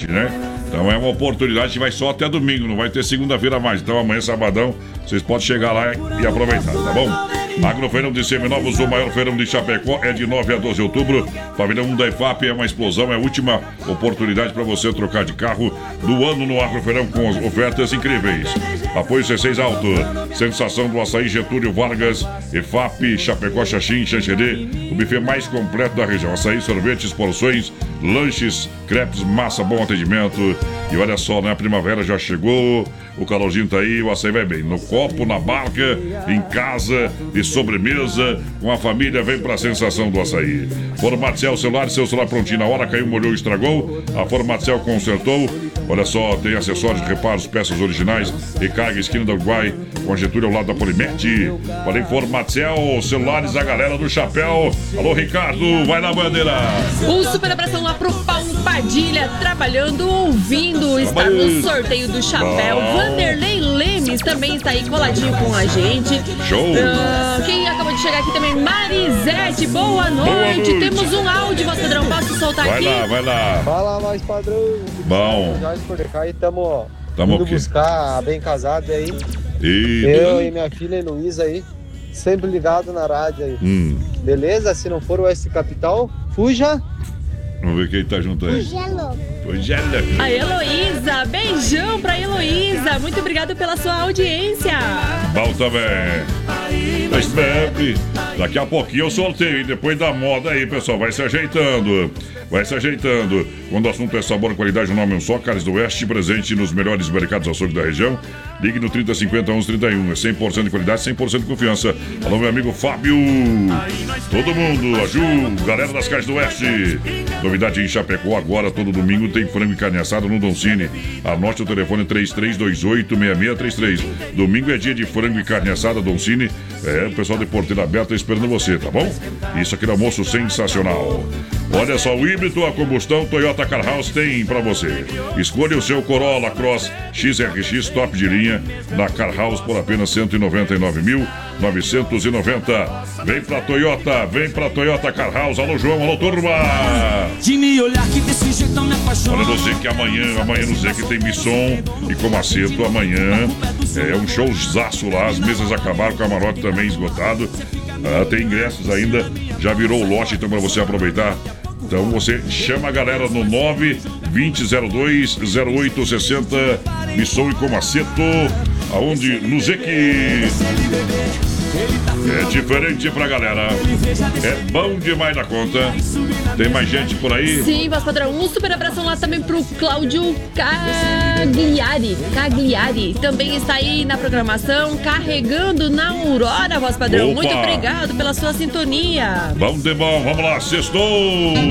né? Então é uma oportunidade que vai só até domingo, não vai ter segunda-feira mais. Então amanhã, sabadão, vocês podem chegar lá e aproveitar, tá bom? Agrofeirão de Seminovos, o maior feirão de Chapecó, é de 9 a 12 de outubro. Pavilhão 1 da EFAP é uma explosão, é a última oportunidade para você trocar de carro do ano no Agrofeirão com ofertas incríveis. Apoio C6 Alto, sensação do açaí Getúlio Vargas, EFAP, Chapecó, Xaxim, Xanxerê, o buffet mais completo da região. Açaí, sorvetes, porções, lanches, crepes, massa, bom atendimento. E olha só, né? A primavera já chegou, o calorzinho tá aí, o açaí vai bem. No copo, na barca, em casa, de sobremesa, com a família, vem pra sensação do açaí. Formatcel celular, seu celular prontinho na hora, caiu, molhou, estragou. A Formatcel consertou. Olha só, tem acessórios de reparos, peças originais, recarga, esquina da Uruguai, com a Getúlio ao lado da Polimed. Falei Formatcel, celulares, a galera do chapéu. Alô, Ricardo, vai na bandeira. Um super abração lá pro Paulo Padilha, trabalhando, ouvindo, está no sorteio do chapéu. Vanderlei Lemes também está aí coladinho com a gente. Show! Quem acabou de chegar aqui também, Marisete, boa noite. Temos um áudio, voz padrão, posso soltar aqui? Vai lá. Fala, mais padrão. Bom. Estamos Tamo indo aqui. buscar a Bem Casado aí. Eu e minha filha Heloísa aí, sempre ligado na rádio aí. Beleza? Se não for o S Capital, fuja. Vamos ver quem tá junto aí. Fugelo. A Heloísa, beijão pra Heloísa. Muito obrigado pela sua audiência. Bom também. Mas bebe. Daqui a pouquinho eu sorteio, hein? Depois da moda aí, pessoal, vai se ajeitando. Quando o assunto é sabor, qualidade, o nome é um só. Carnes do Oeste, presente nos melhores mercados açougue da região. Ligue no 3050 1131. É 100% de qualidade, 100% de confiança. Alô, meu amigo Fábio. Todo mundo, a Ju, galera das Carnes do Oeste. Novidade em Chapecó, agora todo domingo tem frango e carne assada no Doncini. Anote o telefone 3328-6633. Domingo é dia de frango e carne assada, Doncini. O pessoal de Porteira Aberta esperando você, tá bom? Isso aqui é almoço sensacional. Olha só, o híbrido a combustão Toyota Car House tem pra você. Escolha o seu Corolla Cross XRX top de linha na Car House por apenas R$ 199.990. Vem pra Toyota Car House. Alô, João, alô, turma. Olha no Zec amanhã no Zec tem Misson e Comaceto amanhã. É um showzaço lá, as mesas acabaram, o camarote também esgotado. Tem ingressos ainda, já virou o lote, então para você aproveitar. Então você chama a galera no 920020860, Misson e Comaceto, aonde no Zec. É diferente pra galera. É bom demais da conta. Tem mais gente por aí? Sim, voz padrão. Um super abração lá também pro Cláudio Cagliari. Também está aí na programação, carregando na Aurora, voz padrão. Opa. Muito obrigado pela sua sintonia. Bom de bom, vamos lá, sextou!